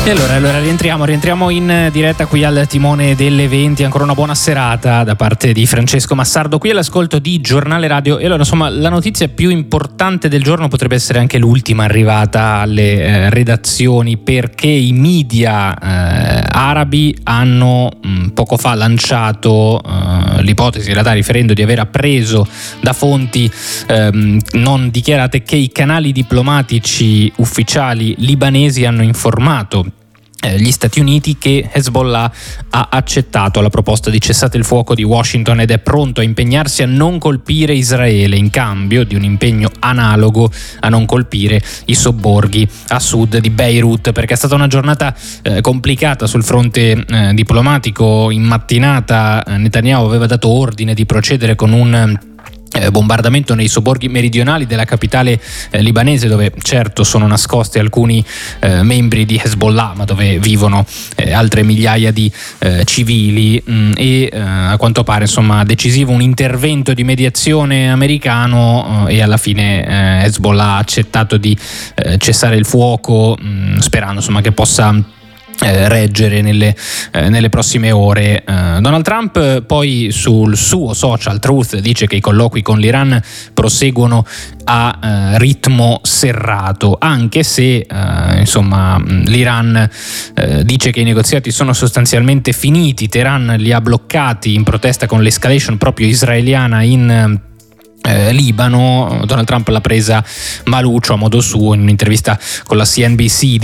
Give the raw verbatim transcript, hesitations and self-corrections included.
E allora, allora rientriamo, rientriamo in diretta qui al timone delle venti. Ancora una buona serata da parte di Francesco Massardo qui all'ascolto di Giornale Radio. E allora, insomma, la notizia più importante del giorno potrebbe essere anche l'ultima arrivata alle eh, redazioni, perché i media eh, arabi hanno mh, poco fa lanciato eh, l'ipotesi, in realtà riferendo di aver appreso da fonti ehm, non dichiarate, che i canali diplomatici ufficiali libanesi hanno informato gli Stati Uniti che Hezbollah ha accettato la proposta di cessate il fuoco di Washington ed è pronto a impegnarsi a non colpire Israele in cambio di un impegno analogo a non colpire i sobborghi a sud di Beirut, perché è stata una giornata eh, complicata sul fronte eh, diplomatico. In mattinata eh, Netanyahu aveva dato ordine di procedere con un Eh, bombardamento nei sobborghi meridionali della capitale eh, libanese, dove certo sono nascosti alcuni eh, membri di Hezbollah, ma dove vivono eh, altre migliaia di eh, civili mh, e eh, a quanto pare, insomma, decisivo un intervento di mediazione americano eh, e alla fine eh, Hezbollah ha accettato di eh, cessare il fuoco, mh, sperando, insomma, che possa Eh, reggere nelle, eh, nelle prossime ore. Eh, Donald Trump poi sul suo social Truth dice che i colloqui con l'Iran proseguono a eh, ritmo serrato, anche se eh, insomma l'Iran eh, dice che i negoziati sono sostanzialmente finiti. Teheran li ha bloccati in protesta con l'escalation proprio israeliana in Eh, Libano. Donald Trump l'ha presa maluccio a modo suo in un'intervista con la C N B C.